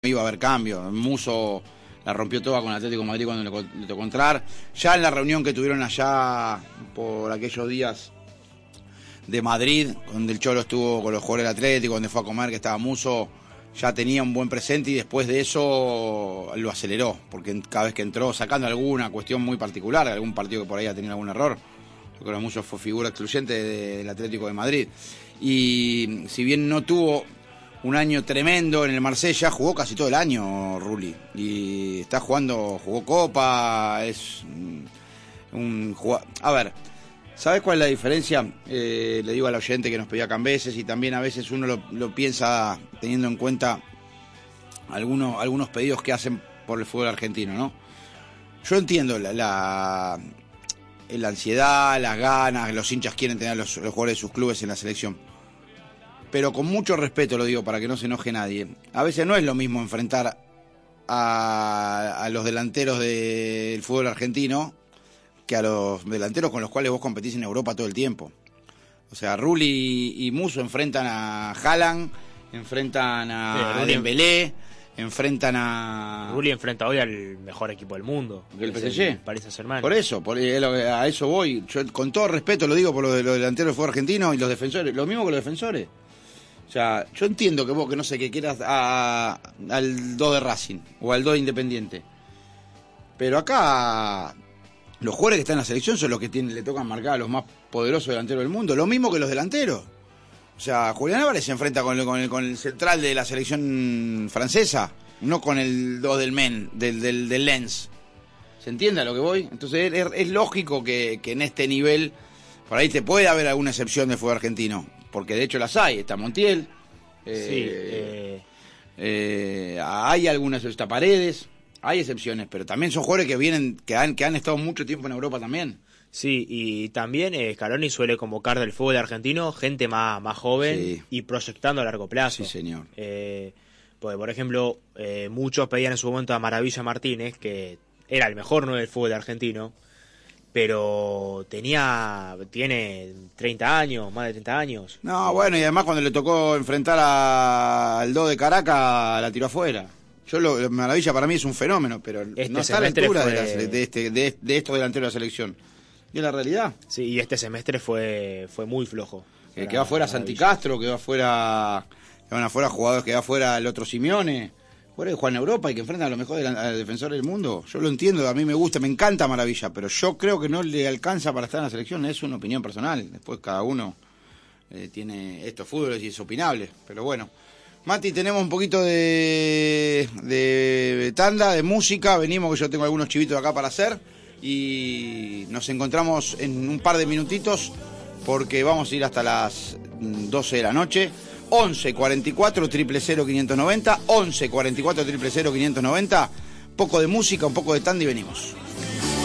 iba a haber cambio. Musso la rompió toda con Atlético de Madrid cuando le tocó entrar. Ya en la reunión que tuvieron allá por aquellos días de Madrid, donde el Cholo estuvo con los jugadores del Atlético, donde fue a comer, que estaba Musso, ya tenía un buen presente y después de eso lo aceleró, porque cada vez que entró, sacando alguna cuestión muy particular, algún partido que por ahí ha tenido algún error, yo creo que Musso fue figura excluyente del Atlético de Madrid. Y si bien no tuvo un año tremendo en el Marsella, jugó casi todo el año Rulli. Y está jugó Copa, es un jugador. A ver, ¿sabes cuál es la diferencia? Le digo al oyente que nos pedía Cambeses, y también a veces uno lo piensa teniendo en cuenta algunos pedidos que hacen por el fútbol argentino, ¿no? Yo entiendo la ansiedad, las ganas, los hinchas quieren tener los jugadores de sus clubes en la selección. Pero con mucho respeto lo digo para que no se enoje nadie. A veces no es lo mismo enfrentar a los delanteros del fútbol argentino que a los delanteros con los cuales vos competís en Europa todo el tiempo. O sea, Rulli y Musso enfrentan a Haaland, enfrentan a Dembélé, enfrentan a... Rulli enfrenta hoy al mejor equipo del mundo. ¿El PSG? Paris Saint-Germain. Por eso, a eso voy. Yo con todo respeto lo digo por los delanteros del fútbol argentino y los defensores. Lo mismo que los defensores. O sea, yo entiendo que vos, que no sé, que quieras al 2 de Racing o al 2 de Independiente. Pero acá los jugadores que están en la selección son los que le tocan marcar a los más poderosos delanteros del mundo. Lo mismo que los delanteros. O sea, Julián Álvarez se enfrenta con el central de la selección francesa, no con el 2 del del Lens. ¿Se entiende a lo que voy? Entonces es lógico que en este nivel, por ahí te puede haber alguna excepción del fútbol argentino. Porque de hecho las hay, está Montiel, hay algunas, está Paredes, hay excepciones, pero también son jugadores que han estado mucho tiempo en Europa también. Sí, y también Scaloni suele convocar del fútbol argentino gente más joven, sí, y proyectando a largo plazo. Sí, señor. Porque, por ejemplo, muchos pedían en su momento a Maravilla Martínez, que era el mejor 9 del fútbol argentino, pero tiene 30 años, más de 30 años. No, bueno, y además cuando le tocó enfrentar al 2 de Caracas, la tiró afuera. Maravilla para mí es un fenómeno, pero no está a la altura de estos delanteros de la selección. Y es la realidad. Sí, y este semestre fue muy flojo. Quedó afuera Santi Castro, quedaron afuera jugadores, quedó afuera el otro Simeone. Jugadores que juegan en Europa y que enfrentan a los mejores defensores del mundo. Yo lo entiendo, a mí me gusta, me encanta Maravilla, pero yo creo que no le alcanza para estar en la selección. Es una opinión personal. Después cada uno tiene estos fútboles y es opinable. Pero bueno, Mati, tenemos un poquito de tanda, de música. Venimos, que yo tengo algunos chivitos acá para hacer. Y nos encontramos en un par de minutitos, porque vamos a ir hasta las 12 de la noche. 11 44 000 590, 11 44 000 590, poco de música, un poco de tanda y venimos.